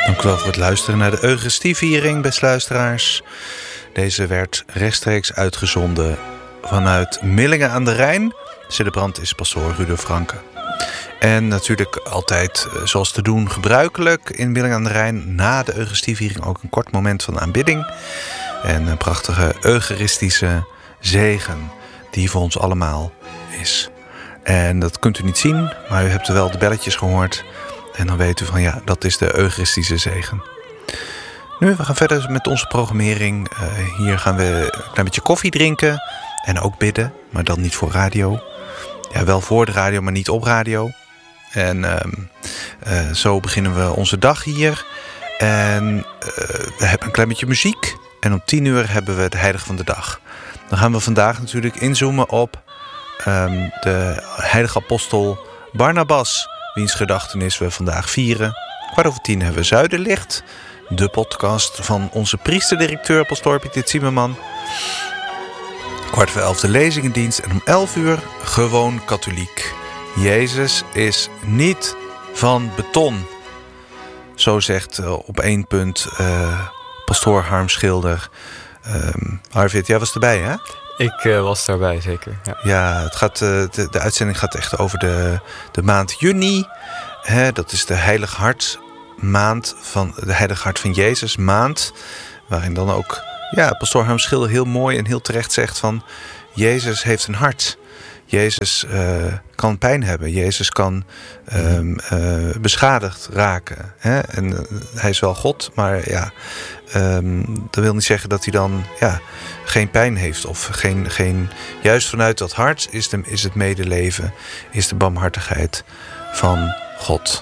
Dank u wel voor het luisteren naar de Eucharistieviering, beste luisteraars. Deze werd rechtstreeks uitgezonden vanuit Millingen aan de Rijn. Celebrant is pastoor Rude Franke. En natuurlijk altijd, zoals te doen gebruikelijk in Millingen aan de Rijn, na de Eucharistieviering ook een kort moment van aanbidding. En een prachtige eucharistische zegen die voor ons allemaal is. En dat kunt u niet zien, maar u hebt wel de belletjes gehoord. En dan weet u van ja, dat is de eucharistische zegen. Nu, we gaan verder met onze programmering. Hier gaan we een klein beetje koffie drinken en ook bidden, maar dan niet voor radio. Ja, wel voor de radio, maar niet op radio. En zo beginnen we onze dag hier. En we hebben een klein beetje muziek. En om 10 uur hebben we het heilige van de dag. Dan gaan we vandaag natuurlijk inzoomen op de heilige apostel Barnabas, wiens gedachtenis we vandaag vieren. 10:15 hebben we Zuiderlicht, de podcast van onze priesterdirecteur, pastoor Pieter Zimmerman. 11:15 de lezingendienst en om 11 uur gewoon katholiek. Jezus is niet van beton. Zo zegt op 1 punt pastoor Harm Schilder. Arvid, jij was erbij, hè? Ik was daarbij, zeker. Ja, het gaat, de uitzending gaat echt over de maand juni. Dat is de Heilig Hart maand van de Heilig Hart van Jezus maand. Waarin dan ook pastoor Harm Schilder heel mooi en heel terecht zegt van Jezus heeft een hart. Jezus kan pijn hebben. Jezus kan beschadigd raken. Hè? En hij is wel God, maar dat wil niet zeggen dat hij dan geen pijn heeft. Of geen, juist vanuit dat hart is het medeleven, is de barmhartigheid van God.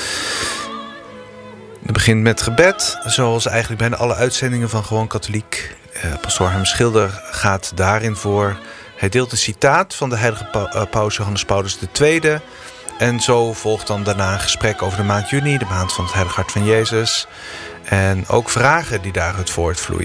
Het begint met gebed, zoals eigenlijk bijna alle uitzendingen van Gewoon Katholiek. Pastoor Harm Schilder gaat daarin voor. Hij deelt een citaat van de heilige paus Johannes Paulus II. En zo volgt dan daarna een gesprek over de maand juni, de maand van het Heilige Hart van Jezus. En ook vragen die daaruit voortvloeien.